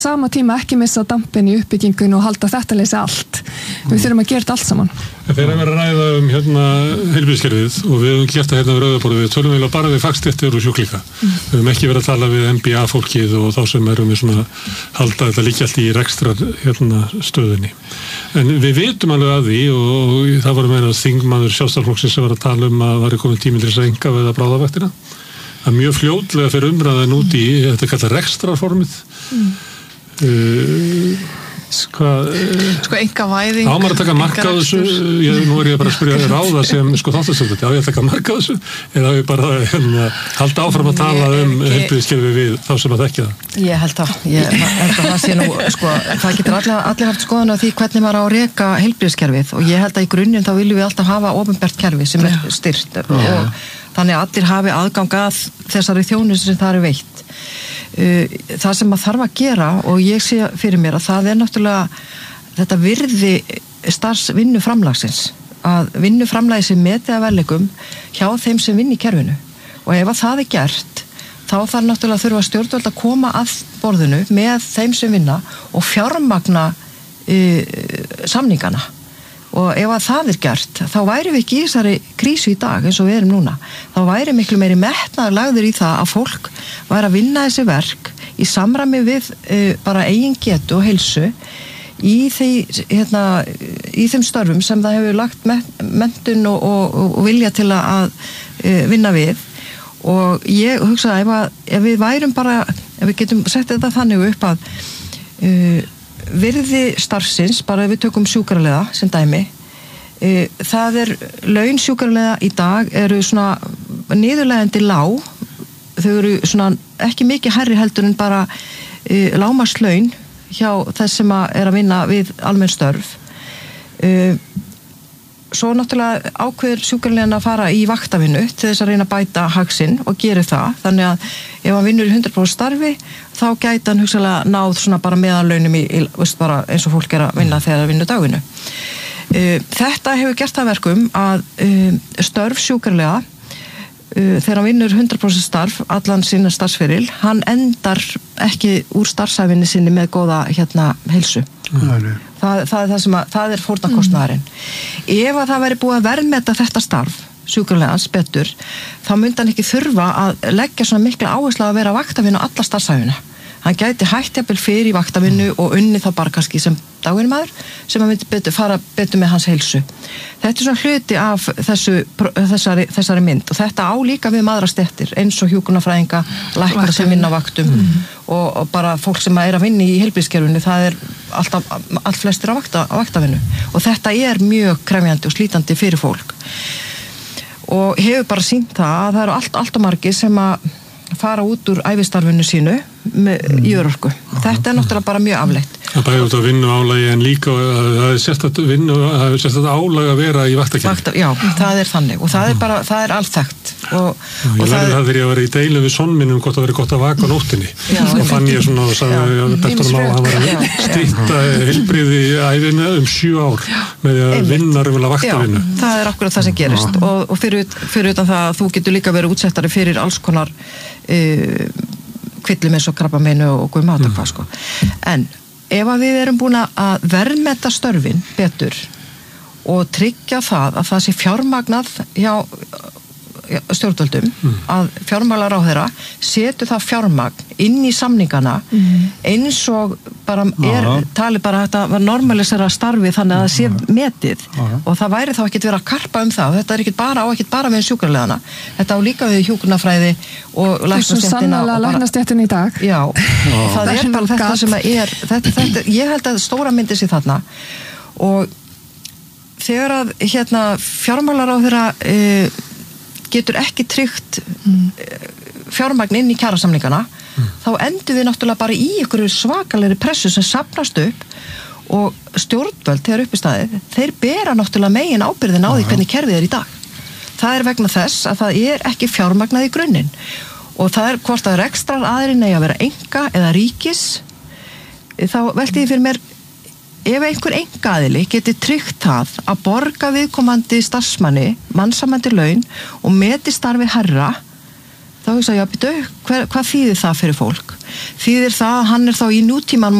sama tíma ekki missa dampin í uppbyggingun og halda þetta leysi allt. Við þurfum að gera þetta allt saman. Þegar við ræða heilbrigðiskerfið og við höfum gert það við rauðaborðið, við tölum eiginlega bara við fagstéttir og sjúklinga. Við höfum ekki verið að tala við MBA fólkið og þá sem erum við svona halda þetta líka allt í rekstrar stöðinni. En við vitum alveg að því og það var meira þingmaður Sjálfstæðisflokksins sem var að tala að væri kominn tíminn til þess að einkavæða bráðavaktina. Það mjög fljótlega fyrir umræðan út í þetta kallar rekstrarformið. Einkavæðing á maður að taka mark á þessu nú ég bara að spyrja ráða sem þáttastjórnandi, á ég að taka mark á þessu eða á ég bara halda áfram að tala heilbrigðiskerfið við þá sem að þekkja það? Ég held að það sé nú það getur allir haft skoðun á því hvernig maður á að reka heilbrigðiskerfið og ég held að í grunninn þá viljum við alltaf hafa opinbert kerfi sem styrt og þannig að allir hafi aðgang að þessari þjónustu sem það er veitt. Það sem maður þarf að gera og ég sé fyrir mér að það er náttúrulega þetta virði starfsvinnuframlagsins að vinnuframlagi sem metið að verðleikum hjá þeim sem vinn í kerfinu og ef að það er gert þá þarf náttúrulega þurfa stjórnvöld að koma að borðinu með þeim sem vinna og fjármagna samningana og ef að það er gert þá væri við ekki í þessari krísu í dag eins og við erum núna þá væri miklu meiri metnaður lagður í það að fólk væri að vinna þessi verk í samræmi við bara eigin getu og heilsu í þeim störfum sem það hefur lagt menntun og vilja til að vinna við og ég hugsa ef við værum bara ef við getum sett þetta þannig upp að virði starfsins, bara ef við tökum sjúkraliða sem dæmi, það laun sjúkraliða í dag eru svona niðurlegandi lág, þau eru svona ekki mikið hærri heldur en bara lágmarkslaun hjá þess sem að vinna við almenn störf. Svo náttúrulega ákveður sjúkraliðan að fara í vaktavinnu til þess að reyna að bæta hag sinn og gerir það, þannig að ef hann vinnur í 100% starfi þá gæti hann hugsalega náð svona bara meðallaunum bara eins og fólk er að vinna þegar það vinnur dagvinnu. Þetta hefur gert það verkum að störf sjúkraliða þegar hann vinnur 100% starf allan sína starfsferil, hann endar ekki úr starfsævinni sinni með góða heilsu. Það er fórnarkostnaðurinn. Ef að það væri búið að verðmeta þetta starf sjúkralegans betur, þá myndi hann ekki þurfa að leggja svona mikla áherslu að vera vaktavinnu alla starfsævina. Hann gæti hætt jafnvel fyrir í vaktavinnu og unni þá bara kannski sem dagvinnmaður sem hann myndi fara betur með hans heilsu. Þetta er svona hluti af þessari mynd og þetta á líka við aðrar stéttir eins og hjúkrunarfræðinga, læknar sem vinna á vaktum og bara fólk sem er að vinna í heilbrigðiskerfinu, það er allt flestir á vaktavinnu og þetta er mjög krefjandi og slítandi fyrir fólk og hefur bara sýnt það að það eru allt og margir sem að fara út úr ævistarfinu sínu í örorku. Þetta er náttúrulega bara mjög afleitt. Það bæði út að vinnu álagi en líka það er sérstætt álag að vera í vaktakerfi. Já, það er þannig og það er alþekkt. Ég lærði það þegar ég var í deilu við son minn hvort það verið gott að vaka á nóttinni og fann ég svona og sagði Bertolum á að hann var að stytta heilbrigði ævina 7 ár með að vinna raunverulega vaktavinnu. Já, það er akkurat það sem gerist og fyrir utan það að þú getur líka verið útsettari fyrir alls konar kvillum eins og krabbameinu og guðmáta hvað sko. En ef að við erum búin að verðmeta störfin betur og tryggja það að það sé fjármagnað hjá stjórnvöldum að fjármálaráðherra setur það fjármagn inn í samningana eins og bara talið bara að þetta var normalisera starfi þannig að það sé metið og það væri þá ekkert verið að karpa það þetta er ekkert bara við sjúkraliðana þetta á líka við hjúkrunarfræði og læknastéttin í dag já, það er bara þetta sem þetta, ég held að stóra myndi sé þarna og þegar að fjármálaráðherra getur ekki tryggt fjármagn inn í kjarasamningana þá endur við náttúrulega bara í ykkur svakalegri pressu sem safnast upp og stjórnvöld þegar upp í staðið, þeir bera náttúrulega megin ábyrgðin á því hvernig kerfið er í dag. Það er vegna þess að það er ekki fjármagnað í grunninn og það er hvort að rekstrar aðrin eigi að vera enga eða ríkis þá velti ég fyrir mér ef einhver einkaaðili geti tryggt það að borga viðkomandi starfsmanni mannsamandi laun og meti starfi herra þá þá hugsa ég að hvað þýðir það fyrir fólk? Þýðir það að hann þá í nútíman